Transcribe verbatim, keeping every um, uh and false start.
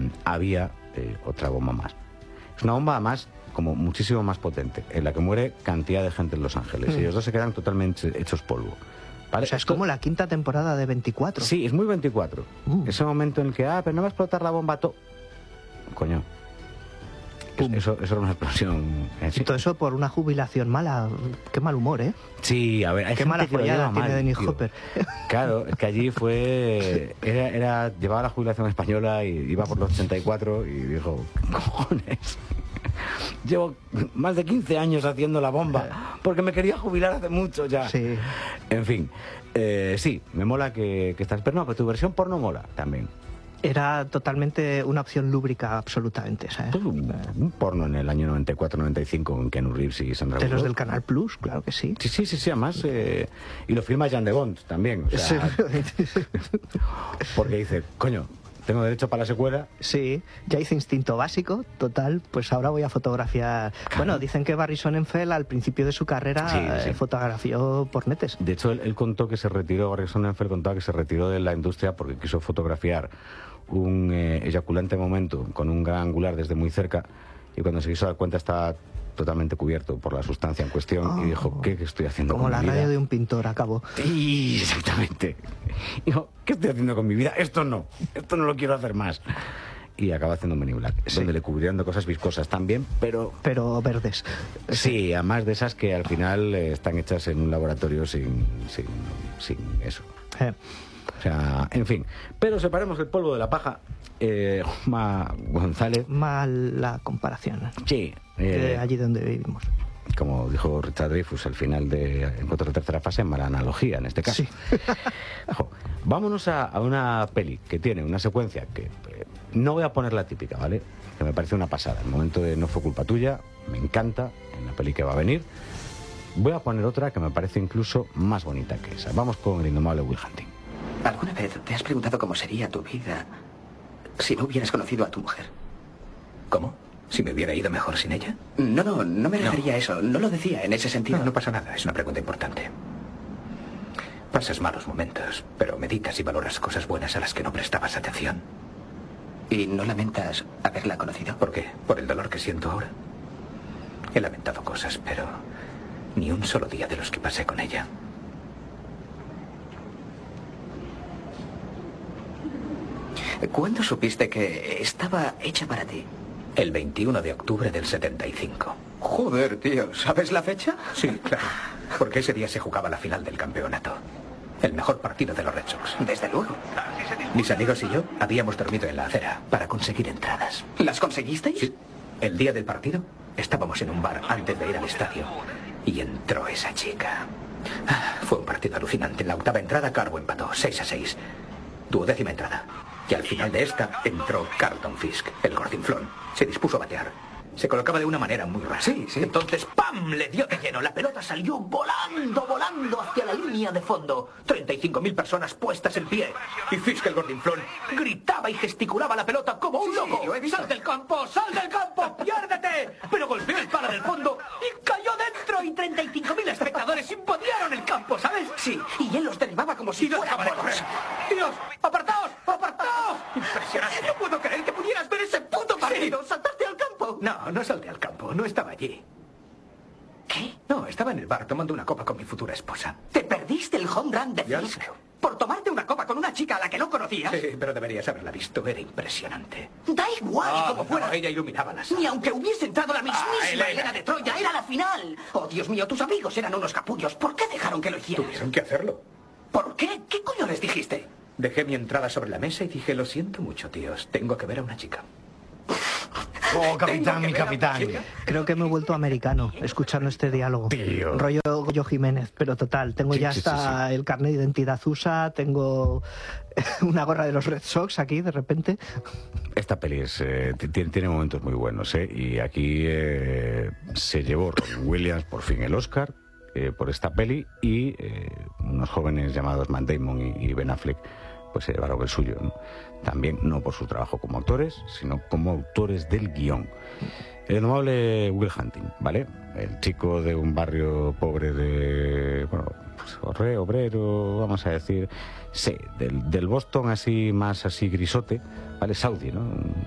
había eh, otra bomba más. Es una bomba además como muchísimo más potente, en la que muere cantidad de gente en Los Ángeles, mm. y ellos dos se quedan totalmente hechos polvo. ¿Vale? O sea, es Esto... como la quinta temporada de veinticuatro. Sí, es muy veinticuatro. Mm. Ese momento en el que, ah, pero no va a explotar la bomba to... Coño. Eso, eso era una explosión. ¿eh? Sí. Y todo eso por una jubilación mala. Qué mal humor, ¿eh? Sí, a ver, hay qué mala follada tiene Dennis Hopper. Claro, es que allí fue... Era, era, llevaba la jubilación española y iba por los ochenta y cuatro y dijo, cojones, llevo más de quince años haciendo la bomba porque me quería jubilar hace mucho ya. Sí. En fin, eh, sí, me mola que, que estás... Pero no, pero tu versión porno mola también. Era totalmente una opción lúbrica, absolutamente, ¿sabes? Pues un, un porno en el año noventa y cuatro noventa y cinco con Keanu Reeves y Sandra Bullock. De los del Canal Plus, claro que sí. Sí, sí, sí, sí, además... Eh, y lo firma Jan de Bont también, o sea... Porque dice, coño, tengo derecho para la secuela. Sí, ya hice Instinto Básico, total, pues ahora voy a fotografiar... Claro. Bueno, dicen que Barry Sonnenfeld al principio de su carrera sí, sí. Eh, fotografió pornetes. De hecho, él, él contó que se retiró, Barry Sonnenfeld contaba que se retiró de la industria porque quiso fotografiar un eh, eyaculante momento con un gran angular desde muy cerca, y cuando se quiso dar cuenta estaba totalmente cubierto por la sustancia en cuestión, oh, y dijo, ¿qué, qué estoy haciendo como con la mi vida? radio de un pintor, acabó. Sí, exactamente. Dijo, ¿qué estoy haciendo con mi vida? Esto no, esto no lo quiero hacer más. Y acaba haciendo Men in Black, sí. donde le cubrirían de cosas viscosas también, pero... Pero verdes. Sí, además de esas que al final eh, están hechas en un laboratorio sin, sin, sin eso. Eh. O sea, en fin. Pero separemos el polvo de la paja. Eh, Juanma González. Mal la comparación. Sí. Eh, de allí donde vivimos. Como dijo Richard Dreyfuss al final de Encuentros de Tercera Fase, mala analogía en este caso. Sí. Ojo, vámonos a, a una peli que tiene una secuencia que... Eh, no voy a poner la típica, ¿vale? Que me parece una pasada. El momento de No fue culpa tuya, me encanta, en la peli que va a venir. Voy a poner otra que me parece incluso más bonita que esa. Vamos con El indomable Will Hunting. ¿Alguna vez te has preguntado cómo sería tu vida si no hubieras conocido a tu mujer? ¿Cómo? ¿Si me hubiera ido mejor sin ella? No, no, no me refería no. a eso. No lo decía en ese sentido. No, no pasa nada. Es una pregunta importante. Pasas malos momentos, pero meditas y valoras cosas buenas a las que no prestabas atención. ¿Y no lamentas haberla conocido? ¿Por qué? ¿Por el dolor que siento ahora? He lamentado cosas, pero ni un solo día de los que pasé con ella. ¿Cuándo supiste que estaba hecha para ti? El veintiuno de octubre del setenta y cinco. Joder, tío, ¿sabes la fecha? Sí, claro. Porque ese día se jugaba la final del campeonato. El mejor partido de los Red Sox. Desde luego. Mis amigos y yo habíamos dormido en la acera para conseguir entradas. ¿Las conseguisteis? Sí. El día del partido estábamos en un bar antes de ir al estadio y entró esa chica. Fue un partido alucinante. En la octava entrada Carbo empató seis a seis. Duodécima entrada. Y al final de esta entró Carlton Fisk, el gordinflón. Se dispuso a batear. Se colocaba de una manera muy rara. Sí, sí. Entonces, ¡pam!, le dio de lleno. La pelota salió volando, volando hacia la línea de fondo. treinta y cinco mil personas puestas en pie. Y Fisk, el gordinflón, gritaba y gesticulaba la pelota como un sí, loco. lo he visto. ¡Sal del campo! ¡Sal del campo! ¡Piérdete! Pero golpeó el palo del fondo y cayó dentro. Y treinta y cinco mil espectadores invadieron el campo, ¿sabes? Sí, y él los derribaba como si no fueran dejaba de correr. ¡Dios! ¡Apartaos! ¡Apartaos! Impresionante. No puedo creer que pudieras ver ese puto partido. Sí. ¡Saltaste al campo! No, no salté al campo. No estaba allí. ¿Qué? No, estaba en el bar tomando una copa con mi futura esposa. ¿Te perdiste el home run de Ya lo Fisk creo. por tomarte una copa con una chica a la que no conocías? Sí, pero deberías haberla visto. Era impresionante. Da igual Ah, como no, fuera. ella iluminaba la sala. Ni aunque hubiese entrado la mismísima Ah, Elena. Elena de Troya, era la final. Oh, Dios mío, tus amigos eran unos capullos. ¿Por qué dejaron que lo hicieras? Tuvieron que hacerlo. ¿Por qué? ¿Qué coño les dijiste? Dejé mi entrada sobre la mesa y dije, lo siento mucho, tíos. Tengo que ver a una chica. Oh, capitán, mi capitán. Creo que me he vuelto americano escuchando este diálogo. Tío. Rollo Goyo Jiménez, pero total. Tengo Sí, ya sí, hasta sí, sí. el carnet de identidad U S A, tengo una gorra de los Red Sox aquí, de repente. Esta peli es, eh, tiene, tiene momentos muy buenos, ¿eh? Y aquí eh, se llevó Robin Williams por fin el Oscar eh, por esta peli, y eh, unos jóvenes llamados Matt Damon y, y Ben Affleck pues se llevaron el suyo, ¿no? También no por su trabajo como actores, sino como autores del guión. El indomable Will Hunting, ¿vale? El chico de un barrio pobre de, bueno, pues orre, obrero, vamos a decir, sí, del, del Boston así, más así grisote, ¿vale? Saudi, ¿no?